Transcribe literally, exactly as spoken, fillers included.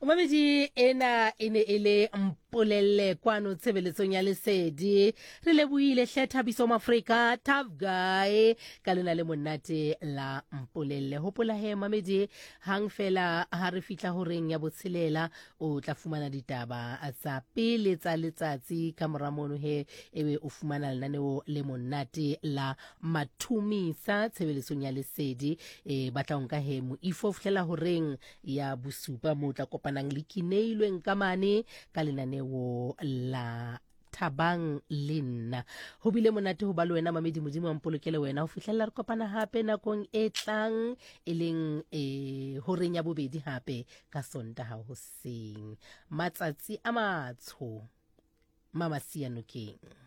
Mamedi ena ene ele mpolelle kwano tshebeletsong ya lesedi re lebohile hle Thabiso Mafrika tough guy ka lena le monate la mpolelle hopola he Mamedi hang fela ha re fihla horeng ya botshelela o tla fumana ditaba tsa pele tsa letsatsi ka mora mono he ebe o fumana lenaneo le monate la mathumisa tshebeletsong ya lesedi e batla nka he mo ifo fihlela horeng ya bosupa mo tla kopanang le kineilweng ka mane ka lenaneo la Thabang le nna ho bile monate ho ba le wena Mamedi Modimo a mpolokele wena ho fihlella re kopana hape nakong e tlang e leng e horeng ya bobedi hape ka Sontaha hoseng matsatsi a matsho Mama Siyanokeng.